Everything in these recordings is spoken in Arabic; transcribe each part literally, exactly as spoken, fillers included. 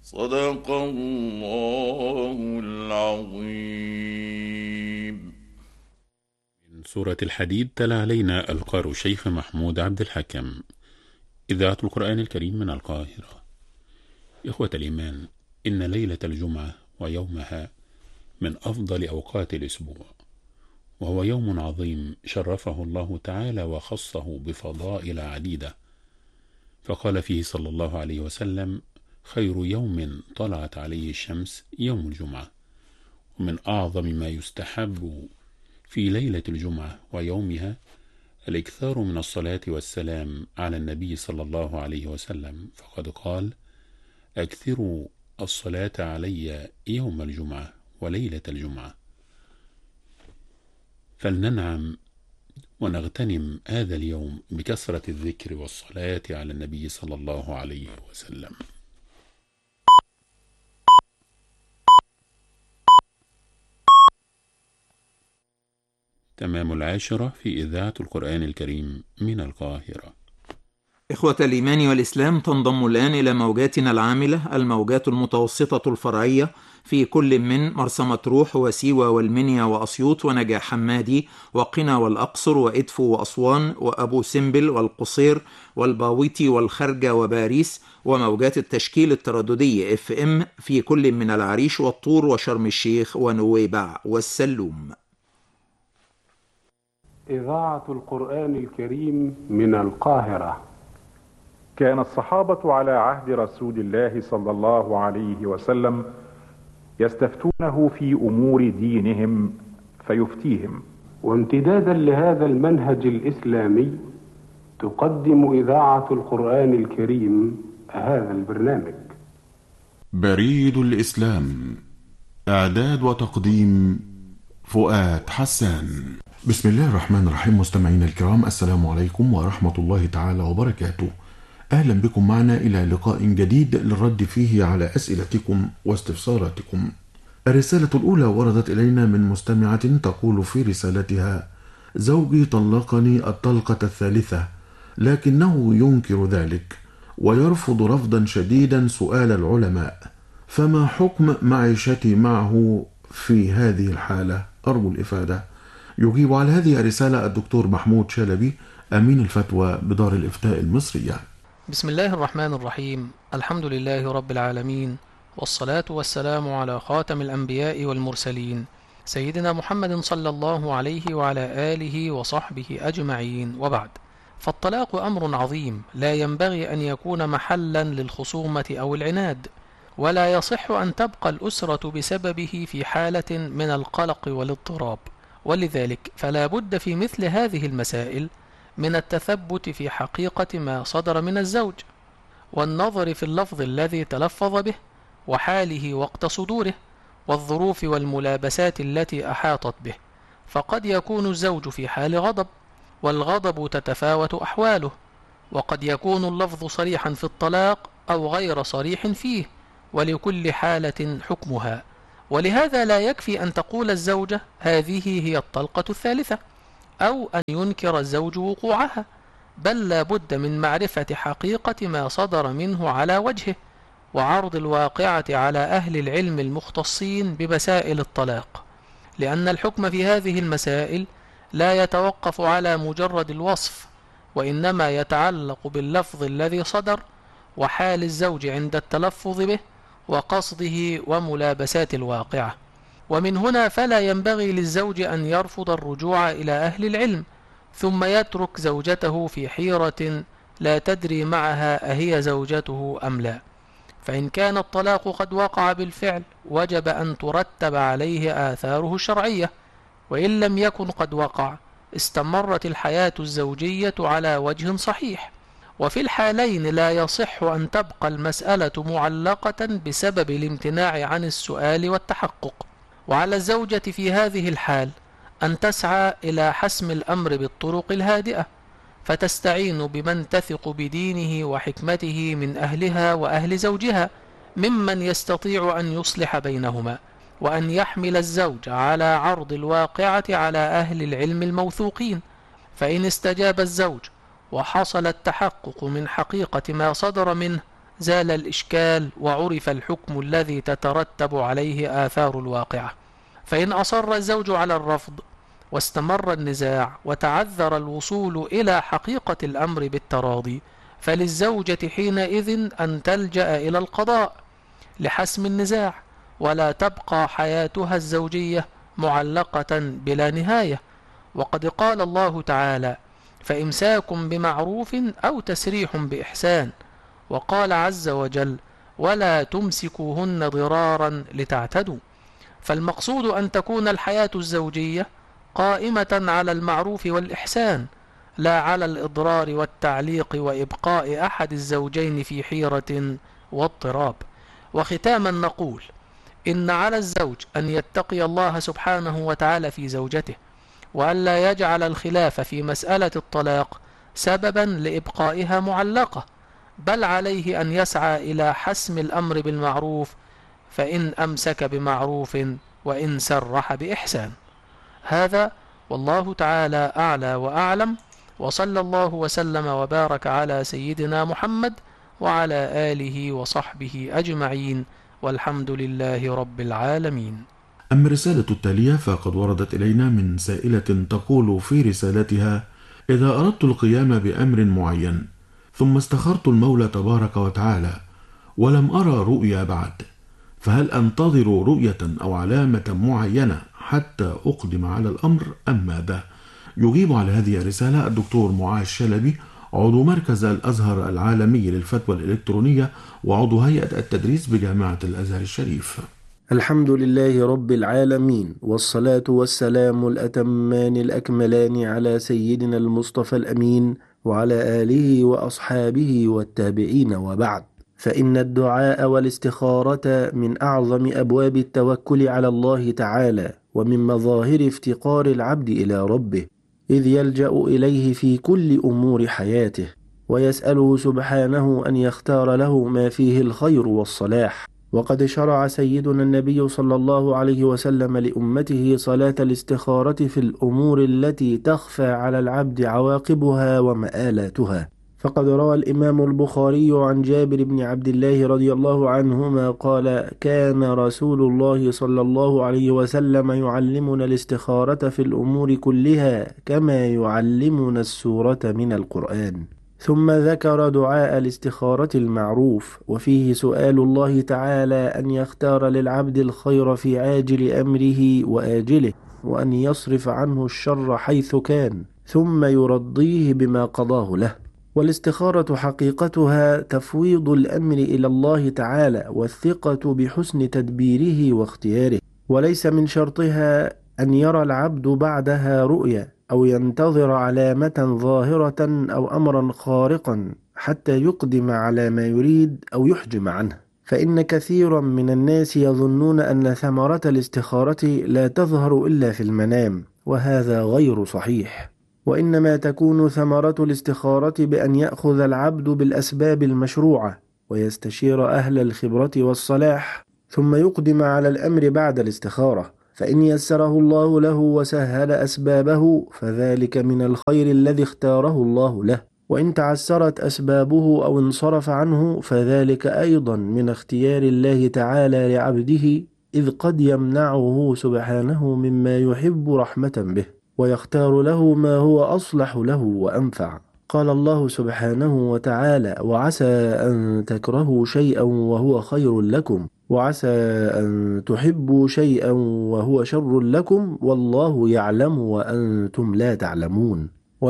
صدق الله العظيم. من سورة الحديد تلا علينا القارئ الشيخ محمود عبد الحكم. إذاعة القرآن الكريم من القاهرة. إخوة الإيمان، إن ليلة الجمعة ويومها من أفضل أوقات الأسبوع، وهو يوم عظيم شرفه الله تعالى وخصه بفضائل عديدة، فقال فيه صلى الله عليه وسلم: خير يوم طلعت عليه الشمس يوم الجمعة. ومن أعظم ما يستحب في ليلة الجمعة ويومها الإكثار من الصلاة والسلام على النبي صلى الله عليه وسلم، فقد قال: أكثروا الصلاة علي يوم الجمعة وليلة الجمعة. فلننعم ونغتنم هذا اليوم بكثرة الذكر والصلاة على النبي صلى الله عليه وسلم. تمام العاشرة في إذاعة القرآن الكريم من القاهرة. إخوة الإيمان والإسلام، تنضم الآن إلى موجاتنا العاملة الموجات المتوسطة الفرعية في كل من مرسى مطروح وسيوة والمنيا وأسيوط ونجع حمادي وقنا والأقصر وإدفو وأسوان وأبو سمبل والقصير والباويتي والخرجة وباريس، وموجات التشكيل الترددي اف ام في كل من العريش والطور وشرم الشيخ ونويبع والسلوم. إذاعة القرآن الكريم من القاهرة. كان الصحابة على عهد رسول الله صلى الله عليه وسلم يستفتونه في أمور دينهم فيفتيهم. وامتدادا لهذا المنهج الإسلامي تقدم إذاعة القرآن الكريم هذا البرنامج. بريد الإسلام، إعداد وتقديم فؤاد حسان. بسم الله الرحمن الرحيم. مستمعينا الكرام، السلام عليكم ورحمة الله تعالى وبركاته. أهلا بكم معنا إلى لقاء جديد للرد فيه على أسئلتكم واستفساراتكم. الرسالة الأولى وردت إلينا من مستمعة تقول في رسالتها: زوجي طلقني الطلقة الثالثة، لكنه ينكر ذلك ويرفض رفضا شديدا سؤال العلماء، فما حكم معيشتي معه في هذه الحالة؟ أرجو الإفادة. يجيب على هذه الرسالة الدكتور محمود شلبي، أمين الفتوى بدار الإفتاء المصرية. بسم الله الرحمن الرحيم. الحمد لله رب العالمين، والصلاة والسلام على خاتم الأنبياء والمرسلين، سيدنا محمد صلى الله عليه وعلى آله وصحبه أجمعين، وبعد. فالطلاق أمر عظيم لا ينبغي أن يكون محلا للخصومة أو العناد، ولا يصح أن تبقى الأسرة بسببه في حالة من القلق والاضطراب، ولذلك فلا بد في مثل هذه المسائل من التثبت في حقيقة ما صدر من الزوج، والنظر في اللفظ الذي تلفظ به وحاله وقت صدوره والظروف والملابسات التي أحاطت به، فقد يكون الزوج في حال غضب، والغضب تتفاوت أحواله، وقد يكون اللفظ صريحا في الطلاق أو غير صريح فيه، ولكل حالة حكمها. ولهذا لا يكفي أن تقول الزوجة هذه هي الطلقة الثالثة، أو أن ينكر الزوج وقوعها، بل لا بد من معرفة حقيقة ما صدر منه على وجهه، وعرض الواقعة على أهل العلم المختصين بمسائل الطلاق، لأن الحكم في هذه المسائل لا يتوقف على مجرد الوصف، وإنما يتعلق باللفظ الذي صدر وحال الزوج عند التلفظ به وقصده وملابسات الواقعة. ومن هنا فلا ينبغي للزوج أن يرفض الرجوع إلى أهل العلم ثم يترك زوجته في حيرة لا تدري معها أهي زوجته أم لا. فإن كان الطلاق قد وقع بالفعل وجب أن ترتب عليه آثاره الشرعية، وإن لم يكن قد وقع استمرت الحياة الزوجية على وجه صحيح. وفي الحالين لا يصح أن تبقى المسألة معلقة بسبب الامتناع عن السؤال والتحقق، وعلى الزوجة في هذه الحال أن تسعى إلى حسم الأمر بالطرق الهادئة، فتستعين بمن تثق بدينه وحكمته من أهلها وأهل زوجها، ممن يستطيع أن يصلح بينهما، وأن يحمل الزوج على عرض الواقعة على أهل العلم الموثوقين. فإن استجاب الزوج وحصل التحقق من حقيقة ما صدر منه زال الإشكال وعرف الحكم الذي تترتب عليه آثار الواقعة. فإن أصر الزوج على الرفض واستمر النزاع وتعذر الوصول إلى حقيقة الأمر بالتراضي، فللزوجة حينئذ أن تلجأ إلى القضاء لحسم النزاع، ولا تبقى حياتها الزوجية معلقة بلا نهاية. وقد قال الله تعالى: فإمساك بمعروف أو تسريح بإحسان. وقال عز وجل: ولا تمسكوهن ضرارا لتعتدوا. فالمقصود أن تكون الحياة الزوجية قائمة على المعروف والإحسان، لا على الإضرار والتعليق وإبقاء أحد الزوجين في حيرة واضطراب. وختاما نقول: إن على الزوج أن يتقي الله سبحانه وتعالى في زوجته، وأن لا يجعل الخلاف في مسألة الطلاق سببا لإبقائها معلقة، بل عليه أن يسعى إلى حسم الأمر بالمعروف، فإن أمسك بمعروف وإن سرح بإحسان. هذا والله تعالى أعلى وأعلم، وصلى الله وسلم وبارك على سيدنا محمد وعلى آله وصحبه أجمعين، والحمد لله رب العالمين. أما الرسالة التالية فقد وردت إلينا من سائلة تقول في رسالتها: إذا أردت القيام بأمر معين ثم استخرت المولى تبارك وتعالى ولم أرى رؤيا بعد، فهل أنتظر رؤية أو علامة معينة حتى أقدم على الأمر أم ماذا؟ يجيب على هذه الرسالة الدكتور معاذ شلبي، عضو مركز الأزهر العالمي للفتوى الإلكترونية وعضو هيئة التدريس بجامعة الأزهر الشريف. الحمد لله رب العالمين، والصلاة والسلام الأتمان الأكملان على سيدنا المصطفى الأمين وعلى آله وأصحابه والتابعين، وبعد. فإن الدعاء والاستخارة من أعظم أبواب التوكل على الله تعالى، ومن مظاهر افتقار العبد إلى ربه، إذ يلجأ إليه في كل أمور حياته، ويسأله سبحانه أن يختار له ما فيه الخير والصلاح. وقد شرع سيدنا النبي صلى الله عليه وسلم لأمته صلاة الاستخارة في الأمور التي تخفى على العبد عواقبها ومآلاتها. فقد روى الإمام البخاري عن جابر بن عبد الله رضي الله عنهما قال: كان رسول الله صلى الله عليه وسلم يعلمنا الاستخارة في الأمور كلها كما يعلمنا السورة من القرآن. ثم ذكر دعاء الاستخارة المعروف، وفيه سؤال الله تعالى أن يختار للعبد الخير في عاجل أمره وآجله، وأن يصرف عنه الشر حيث كان، ثم يرضيه بما قضاه له. والاستخارة حقيقتها تفويض الأمر إلى الله تعالى والثقة بحسن تدبيره واختياره، وليس من شرطها أن يرى العبد بعدها رؤيا أو ينتظر علامة ظاهرة أو أمرا خارقا حتى يقدم على ما يريد أو يحجم عنه. فإن كثيرا من الناس يظنون أن ثمرة الاستخارة لا تظهر إلا في المنام، وهذا غير صحيح، وإنما تكون ثمرة الاستخارة بأن يأخذ العبد بالأسباب المشروعة ويستشير أهل الخبرة والصلاح، ثم يقدم على الأمر بعد الاستخارة. فإن يسره الله له وسهل أسبابه فذلك من الخير الذي اختاره الله له، وإن تعسرت أسبابه أو انصرف عنه فذلك أيضا من اختيار الله تعالى لعبده، إذ قد يمنعه سبحانه مما يحب رحمة به، ويختار له ما هو أصلح له وأنفع. قال الله سبحانه وتعالى: وعسى أن تكرهوا شيئا وهو خير لكم، وعسى أن تحبوا شيئا وهو شر لكم، والله يعلم وأنتم لا تعلمون.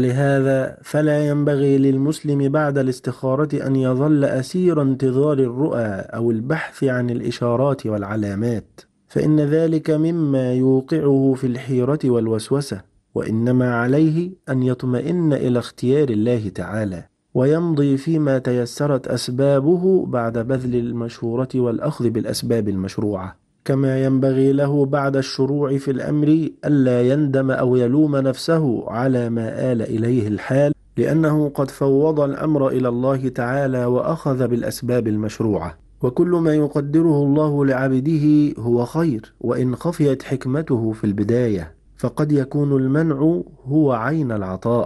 ولهذا فلا ينبغي للمسلم بعد الاستخارة أن يظل أسير انتظار الرؤى أو البحث عن الإشارات والعلامات، فإن ذلك مما يوقعه في الحيرة والوسوسة، وإنما عليه أن يطمئن إلى اختيار الله تعالى، ويمضي فيما تيسرت أسبابه بعد بذل المشورة والأخذ بالأسباب المشروعة. كما ينبغي له بعد الشروع في الأمر ألا يندم أو يلوم نفسه على ما آل إليه الحال، لأنه قد فوض الأمر إلى الله تعالى وأخذ بالأسباب المشروعة. وكل ما يقدره الله لعبده هو خير، وإن خفيت حكمته في البداية، فقد يكون المنع هو عين العطاء،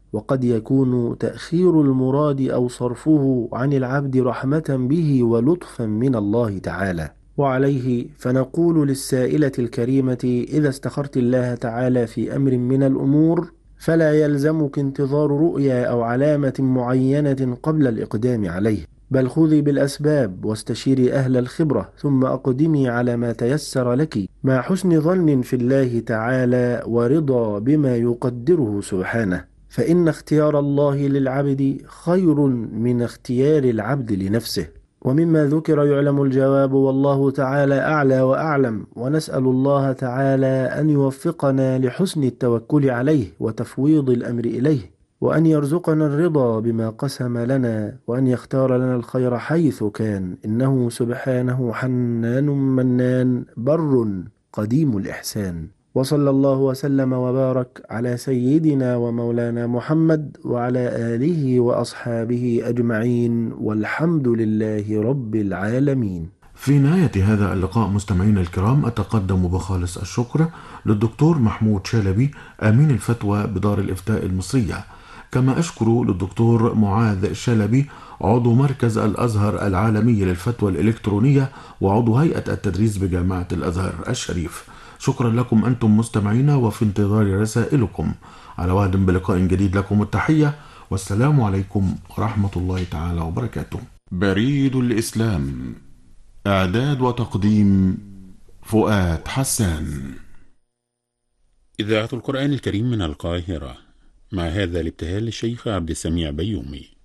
وقد يكون تأخير المراد أو صرفه عن العبد رحمة به ولطفا من الله تعالى. وعليه فنقول للسائلة الكريمة: إذا استخرت الله تعالى في أمر من الأمور فلا يلزمك انتظار رؤيا أو علامة معينة قبل الإقدام عليه، بل خذي بالأسباب واستشيري أهل الخبرة ثم أقدمي على ما تيسر لك، مع حسن ظن في الله تعالى ورضا بما يقدره سبحانه، فإن اختيار الله للعبد خير من اختيار العبد لنفسه. ومما ذكر يعلم الجواب، والله تعالى أعلى وأعلم، ونسأل الله تعالى أن يوفقنا لحسن التوكل عليه وتفويض الأمر إليه، وأن يرزقنا الرضا بما قسم لنا، وأن يختار لنا الخير حيث كان، إنه سبحانه حنان منان بر قديم الإحسان. وصلى الله وسلم وبارك على سيدنا ومولانا محمد وعلى آله وأصحابه أجمعين، والحمد لله رب العالمين. في نهاية هذا اللقاء مستمعينا الكرام، أتقدم بخالص الشكر للدكتور محمود شلبي أمين الفتوى بدار الإفتاء المصرية، كما أشكر للدكتور معاذ شلبي عضو مركز الأزهر العالمي للفتوى الإلكترونية وعضو هيئة التدريس بجامعة الأزهر الشريف. شكرا لكم أنتم مستمعينا، وفي انتظار رسائلكم. على وعد بلقاء جديد، لكم التحية والسلام عليكم ورحمة الله تعالى وبركاته. بريد الإسلام، إعداد وتقديم فؤاد حسان. إذاعة القرآن الكريم من القاهرة، مع هذا الابتهال للشيخ عبد السميع بيومي.